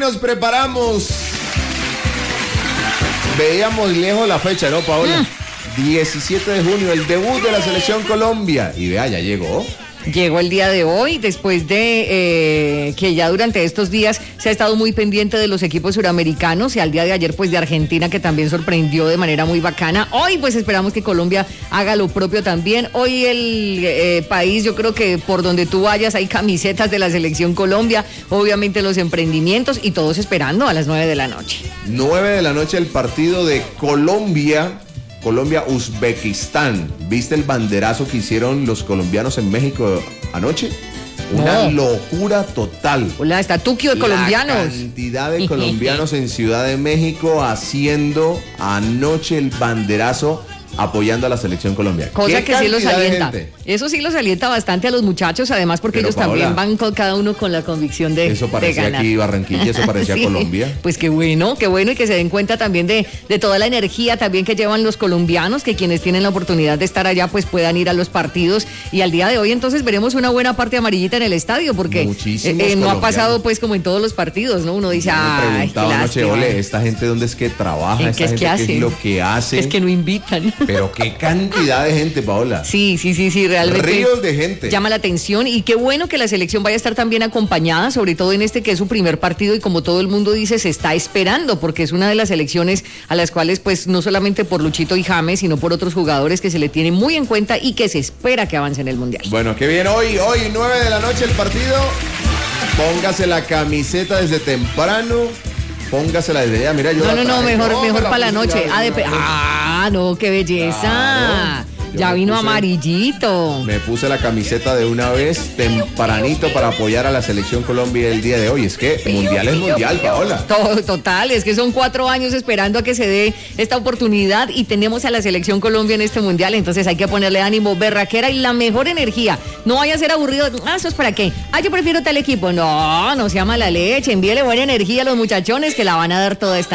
nos preparamos. Veíamos lejos la fecha, ¿no, Paola? 17 de junio, el debut de la Selección Colombia. Y vea, ya llegó. Llegó el día de hoy, después de que ya durante estos días se ha estado muy pendiente de los equipos suramericanos y al día de ayer pues de Argentina, que también sorprendió de manera muy bacana. Hoy pues esperamos que Colombia haga lo propio también. Hoy el país, yo creo que por donde tú vayas hay camisetas de la Selección Colombia, obviamente los emprendimientos y todos esperando a las 9 de la noche. 9 de la noche el partido de Colombia-Uzbekistán. ¿Viste el banderazo que hicieron los colombianos en México anoche? Una locura total. Hola, está Tuquio de colombianos. La cantidad de colombianos en Ciudad de México haciendo anoche el banderazo apoyando a la Selección Colombia. Cosa que sí los alienta. Eso sí los alienta bastante a los muchachos, además porque ellos Paola, también van con cada uno con la convicción de eso parecía de ganar. Aquí Barranquilla, eso parecía sí, Colombia. Pues qué bueno y que se den cuenta también de toda la energía también que llevan los colombianos, que quienes tienen la oportunidad de estar allá pues puedan ir a los partidos, y al día de hoy entonces veremos una buena parte amarillita en el estadio, porque no ha pasado pues como en todos los partidos, ¿no? Uno dice, ay, qué lástima. Ole, esta gente ¿dónde es que trabaja? Esta gente, ¿qué es lo que hace? Es que no invitan. Pero qué cantidad de gente, Paola. Sí, realmente. Ríos de gente. Llama la atención, y qué bueno que la selección vaya a estar también acompañada, sobre todo en este que es su primer partido, y como todo el mundo dice, se está esperando, porque es una de las selecciones a las cuales, pues, no solamente por Luchito y James, sino por otros jugadores que se le tienen muy en cuenta y que se espera que avancen en el Mundial. Bueno, qué bien, hoy 9 de la noche el partido. Póngase la camiseta desde temprano. Póngasela desde ya, mira, yo mejor para la noche. No, qué belleza. Claro, ya vino amarillito. Me puse la camiseta de una vez tempranito para apoyar a la Selección Colombia el día de hoy. Es que mundial es mundial, Paola. Total, es que son 4 años esperando a que se dé esta oportunidad y tenemos a la Selección Colombia en este mundial, entonces hay que ponerle ánimo, berraquera y la mejor energía. No vaya a ser aburrido. ¿Eso es para qué? Yo prefiero tal equipo. No sea mala leche, envíele buena energía a los muchachones que la van a dar toda esta